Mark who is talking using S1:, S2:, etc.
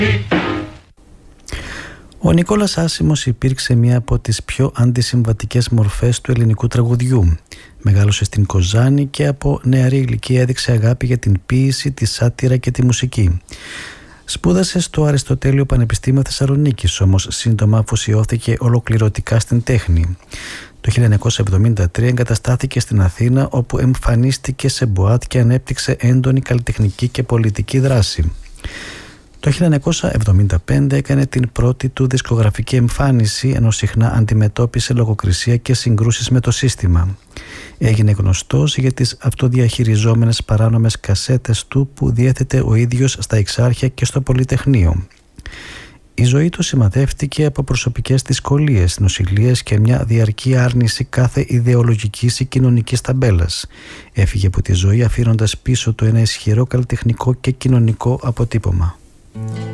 S1: Ο Νικόλας Άσημος υπήρξε μία από τις πιο αντισυμβατικές μορφές του ελληνικού τραγουδιού. Μεγάλωσε στην Κοζάνη και από νεαρή ηλικία έδειξε αγάπη για την ποίηση, τη σάτυρα και τη μουσική. Σπούδασε στο Αριστοτέλειο Πανεπιστήμιο Θεσσαλονίκης, όμως σύντομα αφοσιώθηκε ολοκληρωτικά στην τέχνη. Το 1973 εγκαταστάθηκε στην Αθήνα, όπου εμφανίστηκε σε μποάτ και ανέπτυξε έντονη καλλιτεχνική και πολιτική δράση. Το 1975 έκανε την πρώτη του δισκογραφική εμφάνιση, ενώ συχνά αντιμετώπισε λογοκρισία και συγκρούσεις με το σύστημα. Έγινε γνωστός για τις αυτοδιαχειριζόμενες παράνομες κασέτες του που διέθετε ο ίδιος στα Εξάρχεια και στο Πολυτεχνείο. Η ζωή του σημαδεύτηκε από προσωπικές δυσκολίες, νοσηλίες και μια διαρκή άρνηση κάθε ιδεολογικής ή κοινωνικής ταμπέλας. Έφυγε από τη ζωή αφήνοντας πίσω του ένα ισχυρό καλλιτεχνικό και κοινωνικό αποτύπωμα.